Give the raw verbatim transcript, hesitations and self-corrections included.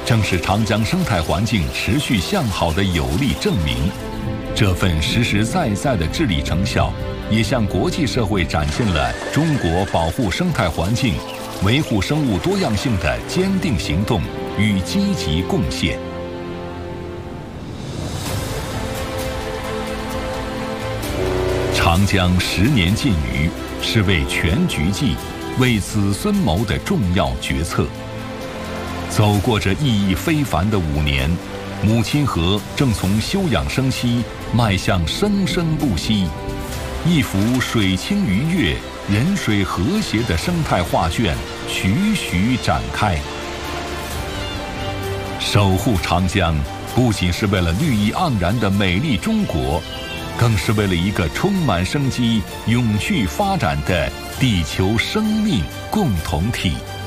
正是长江生态环境持续向好的有力证明。这份实实在在的治理成效，也向国际社会展现了中国保护生态环境、维护生物多样性的坚定行动与积极贡献。长江十年禁渔，是为全局计、为子孙谋的重要决策。走过这意义非凡的五年，母亲河正从休养生息迈向生生不息，一幅水清鱼跃、人水和谐的生态画卷徐徐展开。守护长江，不仅是为了绿意盎然的美丽中国，更是为了一个充满生机、永续发展的地球生命共同体。